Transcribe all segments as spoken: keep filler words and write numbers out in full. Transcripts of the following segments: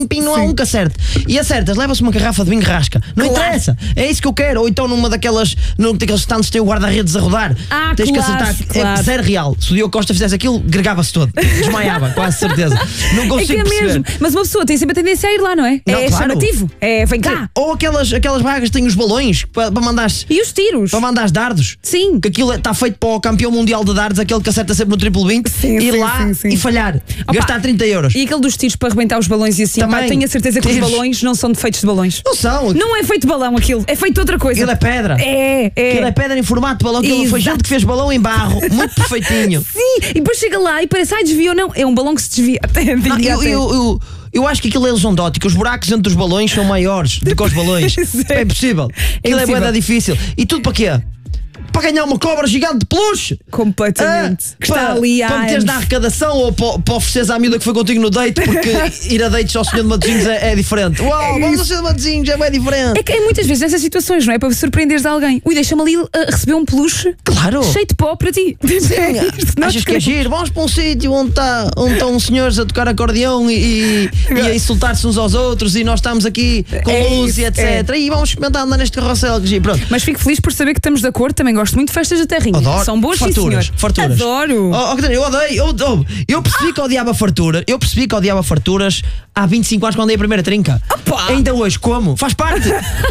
pim, não há um que acerte. E acertas, leva-se uma garrafa de vinho rasca. Não claro. interessa, é isso que eu quero. Ou então numa daquelas, num daqueles stands tem o guarda-redes a rodar. Ah, Tens claro, que acertar. claro. É zero real. Se o Diogo Costa fizesse aquilo, gregava-se todo. Desmaiava, quase certeza. Não consigo é que é perceber. mesmo. Mas uma pessoa tem sempre a tendência a ir lá, não é? Não, é claro. chamativo. É, vem cá. Ou aquelas, aquelas vagas que têm os balões para, para mandar E os tiros. Para mandar dardos. Sim. Que aquilo está feito para o campeão mundial de dardos, aquele que acerta sempre no triplo vinte, sim, ir sim, lá sim, sim. e falhar. Opa, gastar trinta euros. E aquele dos tiros para arrebentar os balões e assim, pá, tenho a certeza que tiros. Os balões não são de feitos de balões. Não são. Não é feito de balão aquilo, é feito de outra coisa. Aquilo é pedra. É, é. Aquilo é pedra em formato de balão. Aquilo foi gente que fez balão em barro, muito perfeitinho. Sim, e depois chega lá e parece, ai, desviou, não. É um balão que se desvia. Até, não, até. Eu, eu, eu, eu acho que aquilo é ilusão de ótica. Os buracos entre os balões são maiores do que os balões. É impossível. Aquilo é bué difícil. E tudo para quê? Para ganhar uma cobra gigante de peluche. Completamente. Ah, que está para, ali para meteres na arrecadação ou para, para ofereceres à miúda que foi contigo no date, porque ir a dates ao senhor de Matosinhos é, é diferente. Uau, vamos ao senhor de Matosinhos, é bem diferente. É que é muitas vezes nessas situações, não é? Para surpreenderes alguém. Ui, deixa-me ali uh, receber um peluche. Claro. Cheio de pó para ti. Sim, achas que é giro? Vamos para um sítio onde está onde estão senhores a tocar acordeão e, e a insultar-se uns aos outros e nós estamos aqui com é luz isso, e etcétera. É. E vamos experimentar andar neste carrossel. Pronto. Mas fico feliz por saber que estamos de acordo. Também gosto muito de festas da terrinha. Adoro. São boas, farturas, sim, farturas. Adoro. Oh, oh, eu odeio. Eu, oh, eu percebi ah. que odiava fartura. Eu percebi que odiava farturas há vinte e cinco anos quando dei a primeira trinca. Opa. Ainda hoje, como? Faz parte.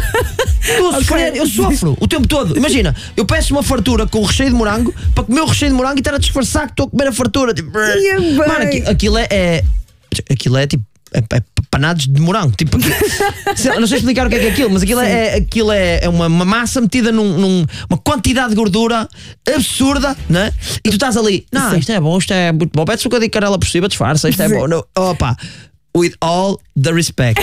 Estou a sofrer, okay. Eu sofro o tempo todo. Imagina, eu peço uma fartura com recheio de morango para comer o recheio de morango e estar a disfarçar que estou a comer a fartura. Tipo, mano, aquilo, aquilo é, é. Aquilo é tipo. É, é panados de morango, tipo, não sei explicar o que é, que é aquilo, mas aquilo, é, aquilo é, é uma, uma massa metida num, num, uma quantidade de gordura absurda, né? E tu estás ali, não, sim. Isto é bom, isto é muito bom, pede-se um bocadinho de canela por cima, disfarça, isto é sim. bom. Não, opa, with all the respect,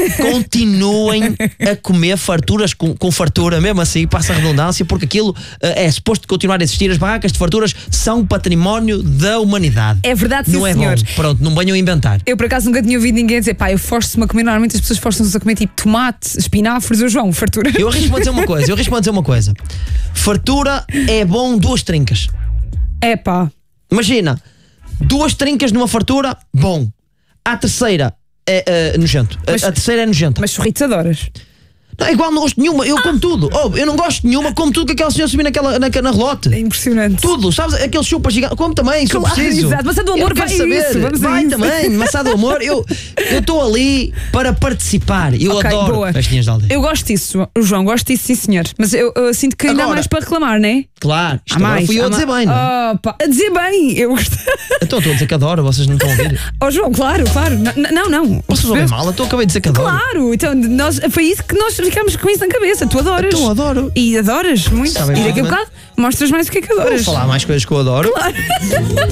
continuem a comer farturas com, com fartura, mesmo assim, passa a redundância, porque aquilo uh, é suposto continuar a existir. As barracas de farturas são património da humanidade. É verdade, sim, não é senhor. Bom. Pronto, não venham a inventar. Eu por acaso nunca tinha ouvido ninguém dizer, pá, eu forço-me a comer. Normalmente as pessoas forçam-se a comer tipo tomate, espinafres, ou João, fartura. Eu arrisco-me a dizer uma coisa, eu arrisco-me a dizer uma coisa. Fartura é bom duas trincas. É pá. Imagina, duas trincas numa fartura, bom. A terceira é uh, nojento. Mas, a, a terceira é nojenta. Mas churritos adoras. Não, é igual, não gosto de nenhuma, eu como tudo. Oh, eu não gosto de nenhuma, como tudo que aquela senhora subir naquela, na, na relote. É impressionante. Tudo, sabes? Aquele chupa gigante, como também, se eu preciso. Exato, maçã do amor, vai saber. Isso, vamos vai isso. também, maçã do amor. Eu estou ali para participar. Eu okay, adoro boa. festinhas de aldeia. Eu gosto disso, João, gosto disso, sim senhor. Mas eu, eu sinto que ainda há mais para reclamar, não é? Claro, isto há mais, fui eu a dizer bem, não é? Oh, pá, a dizer bem, eu gosto. Então estou a dizer que adoro, vocês não estão a ouvir. Oh João, claro, claro. Não, não. não. Vocês ouvem mal, eu acabei de dizer que adoro. Claro, então nós, foi isso que nós ficámos com isso na cabeça. Tu adoras. Eu adoro. E adoras muito. Sabe, e daqui a bocado mostras mais o que é que adoras. Vou falar mais coisas que eu adoro. Claro.